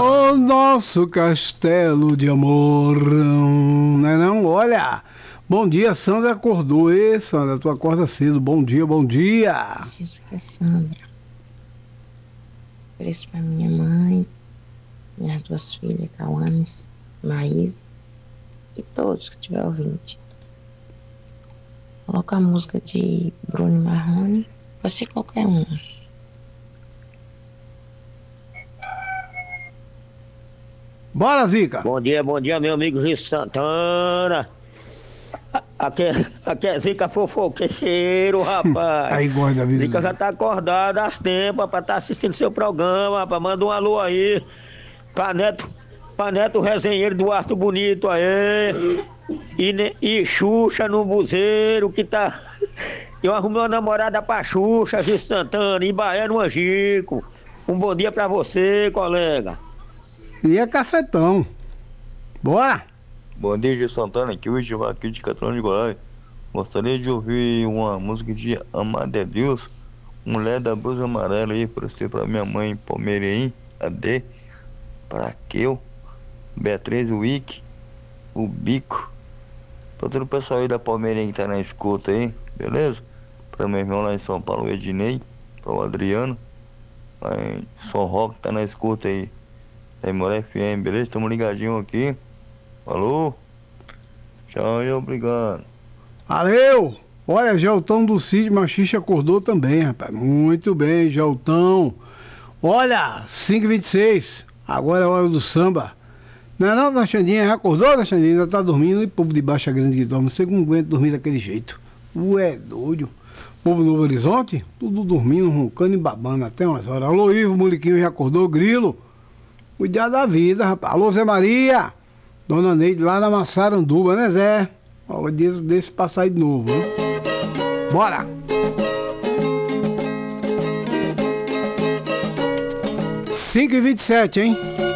O nosso castelo de amor. Não é não? Olha. Bom dia, Sandra acordou. Ê, Sandra, tu acorda cedo. Bom dia, bom dia. Isso que é Sandra. Por isso pra minha mãe, minhas duas filhas, Cauanes, Maísa e todos que estiver ouvindo. Coloca a música de Bruno Marrone, pode ser qualquer uma. Bora, Zica. Bom dia, meu amigo Gil Santana. Aqui é Zica fofoqueiro, rapaz. Aí gosta da vida. Zica já tá acordado há tempo pra estar assistindo seu programa, rapaz. Manda um alô aí pra Neto Resenheiro do Arto Bonito aí. E Xuxa no Buzeiro, que tá... Eu arrumei uma namorada pra Xuxa, Gil Santana, em Baiano Angico. Um bom dia pra você, colega. E é cafetão. Bora. Bom dia, Gil Santana, aqui o Gil aqui de Catão de Goiás. Gostaria de ouvir uma música de Amada é Deus, Mulher da Blusa Amarela aí, para ser para minha mãe Palmeirinha, a D, para Raquel, Beatriz Wick, o Bico, para todo o pessoal aí da Palmeirinha que tá na escuta aí, beleza? Para meu irmão lá em São Paulo, o Ednei, para o Adriano, lá em São Roque, tá na escuta aí, da Imora FM, beleza? Tamo ligadinho aqui. Alô? Tchau e obrigado. Valeu! Olha, Geltão do Cid Machixe acordou também, rapaz. Muito bem, Geltão. Olha, 5h26. Agora é a hora do samba. Não é não, Xandinha? Já acordou, Xandinha? Ainda tá dormindo. E povo de Baixa Grande que dorme. Você não aguenta dormir daquele jeito. Ué, doido. Povo do Novo Horizonte, tudo dormindo, roncando e babando até umas horas. Alô, Ivo, Moliquinho já acordou, Grilo. Cuidar da vida, rapaz. Alô, Zé Maria. Dona Neide lá na Massaranduba, né, Zé? Ó, desse passar aí de novo, né? Bora! Cinco e 27, hein?